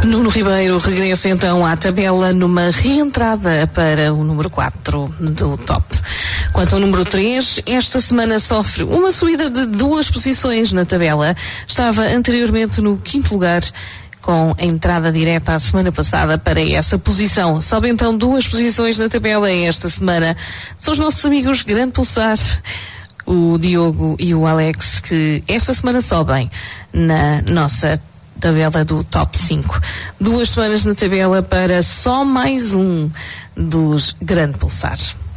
Nuno Ribeiro regressa então à tabela numa reentrada para o número 4 do top. Quanto ao número 3, esta semana sofre uma subida de 2 posições na tabela. Estava anteriormente no 5º lugar, com a entrada direta à semana passada para essa posição. Sobe então 2 posições na tabela esta semana. São os nossos amigos Grande Pulsar, o Diogo e o Alex, que esta semana sobem na nossa tabela do top 5. 2 semanas na tabela para só mais um dos Grande Pulsar.